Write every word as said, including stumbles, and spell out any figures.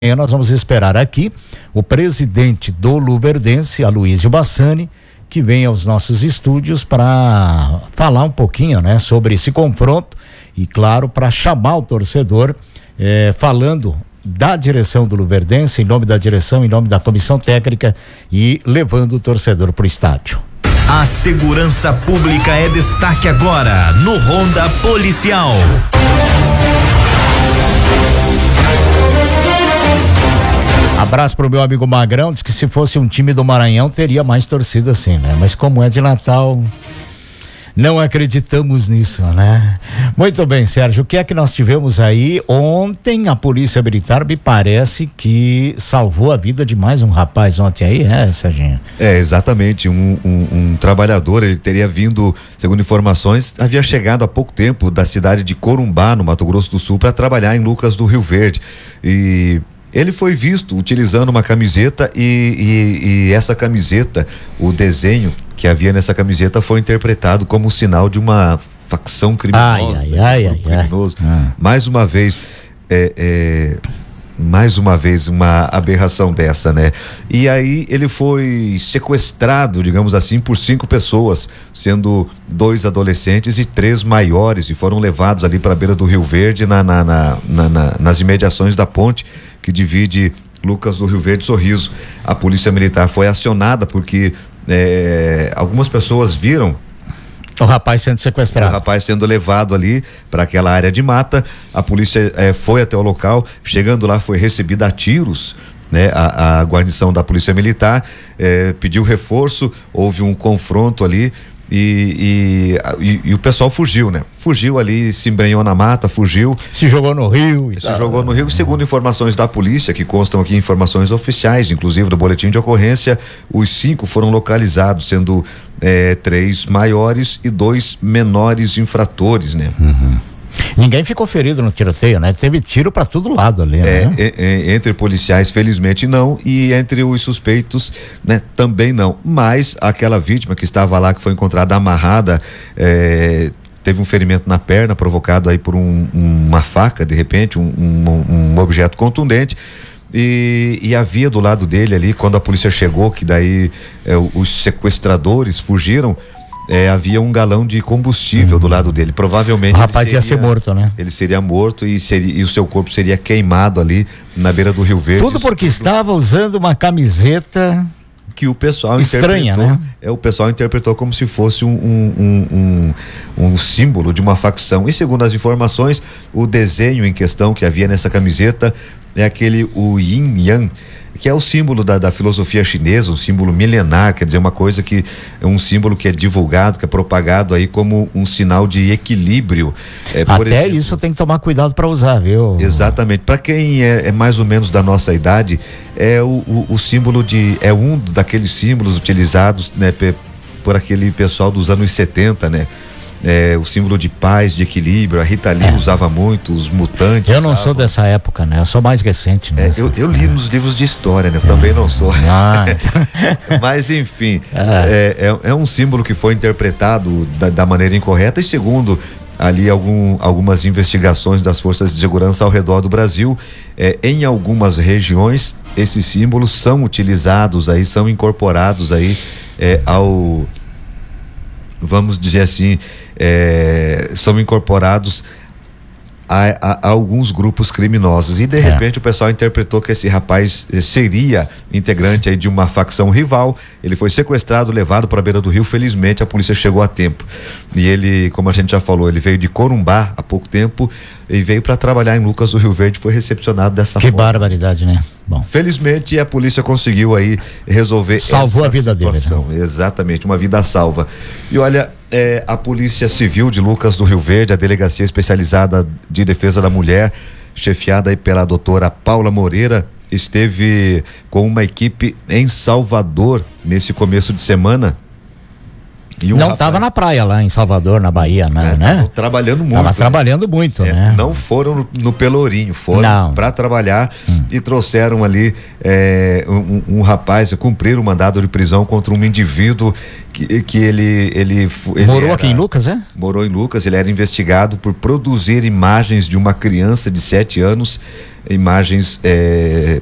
Nós vamos esperar aqui o presidente do Luverdense, Aloysio Bassani, que vem aos nossos estúdios para falar um pouquinho, né, sobre esse confronto e, claro, para chamar o torcedor, eh, falando da direção do Luverdense, em nome da direção, em nome da comissão técnica e levando o torcedor para o estádio. A segurança pública é destaque agora no Ronda Policial. Abraço pro meu amigo Magrão, diz que se fosse um time do Maranhão teria mais torcida assim, né? Mas como é de Natal, não acreditamos nisso, né? Muito bem, Sérgio, o que é que nós tivemos aí? Ontem a Polícia Militar me parece que salvou a vida de mais um rapaz ontem aí, é, Serginho? É, exatamente, um, um, um trabalhador, ele teria vindo, segundo informações, havia chegado há pouco tempo da cidade de Corumbá, no Mato Grosso do Sul, para trabalhar em Lucas do Rio Verde, e ele foi visto utilizando uma camiseta e, e, e essa camiseta, o desenho que havia nessa camiseta foi interpretado como sinal de uma facção criminosa. Ai, ai, ai, ai, criminoso. ai. Ah. Mais uma vez, é, é, mais uma vez uma aberração dessa, né? E aí ele foi sequestrado, digamos assim, por cinco pessoas, sendo dois adolescentes e três maiores, e foram levados ali para a beira do Rio Verde, na, na, na, na, na, nas imediações da ponte que divide Lucas do Rio Verde e Sorriso. A Polícia Militar foi acionada porque é, algumas pessoas viram o rapaz sendo sequestrado. O rapaz sendo levado ali para aquela área de mata. A polícia é, foi até o local, chegando lá foi recebida a tiros, né? A, a guarnição da Polícia Militar é, pediu reforço, houve um confronto ali. E, e, e, e o pessoal fugiu, né? Fugiu ali, se embrenhou na mata, fugiu. Se jogou no rio. E se tal. jogou no rio, segundo informações da polícia, que constam aqui informações oficiais, inclusive do boletim de ocorrência, os cinco foram localizados, sendo é, três maiores e dois menores infratores, né? Uhum. Ninguém ficou ferido no tiroteio, né? Teve tiro pra todo lado ali, é, né? É, é, entre policiais, felizmente não, e entre os suspeitos, né? Também não, mas aquela vítima que estava lá, que foi encontrada amarrada, é, teve um ferimento na perna provocado aí por um, uma faca, de repente, um, um, um objeto contundente. E, e havia do lado dele ali, quando a polícia chegou, que daí é, os sequestradores fugiram, É, havia um galão de combustível uhum. do lado dele. Provavelmente o rapaz seria, ia ser morto, né? Ele seria morto e, seria, e o seu corpo seria queimado ali na beira do Rio Verde. Tudo porque tudo... estava usando uma camiseta que o pessoal estranha, interpretou, né? É, o pessoal interpretou como se fosse um, um, um, um, um símbolo de uma facção. E segundo as informações, o desenho em questão que havia nessa camiseta é aquele o Yin Yang, que é o símbolo da, da filosofia chinesa, um símbolo milenar, quer dizer, uma coisa que é um símbolo que é divulgado, que é propagado aí como um sinal de equilíbrio. É, Até exemplo, isso tem que tomar cuidado para usar, viu? Exatamente. Para quem é, é mais ou menos da nossa idade, é o, o, o símbolo de, é um daqueles símbolos utilizados, né, por aquele pessoal dos anos setenta, né? É, o símbolo de paz, de equilíbrio. A Rita Lee é. usava muito, os mutantes. Eu não usavam. sou dessa época, né? Eu sou mais recente, né? É, eu, eu li é. nos livros de história, né? Eu é. também não sou. Ah. Mas, enfim, é. É, é um símbolo que foi interpretado da, da maneira incorreta, e segundo ali algum, algumas investigações das forças de segurança ao redor do Brasil, é, em algumas regiões, esses símbolos são utilizados aí, são incorporados aí é, ao... vamos dizer assim, é, são incorporados a, a, a alguns grupos criminosos, e de é. repente o pessoal interpretou que esse rapaz seria integrante aí de uma facção rival. Ele foi sequestrado, levado para a beira do rio. Felizmente a polícia chegou a tempo, e ele, como a gente já falou, ele veio de Corumbá há pouco tempo e veio para trabalhar em Lucas do Rio Verde, foi recepcionado dessa que forma. Que barbaridade, né? Bom. Felizmente a polícia conseguiu aí resolver salvou essa a vida situação. dele, né? Exatamente, uma vida salva. E olha, é, a Polícia Civil de Lucas do Rio Verde, a Delegacia Especializada de Defesa da Mulher, chefiada aí pela doutora Paula Moreira, esteve com uma equipe em Salvador nesse começo de semana. Um não estava na praia lá em Salvador, na Bahia, não, é, né? Trabalhando muito. Tava né? trabalhando muito, é, né? Não foram no, no Pelourinho, foram para trabalhar hum. e trouxeram ali é, um, um rapaz, cumpriram o mandado de prisão contra um indivíduo que, que ele, ele, ele morou era, aqui em Lucas, é? Morou em Lucas, ele era investigado por produzir imagens de uma criança de sete anos imagens é,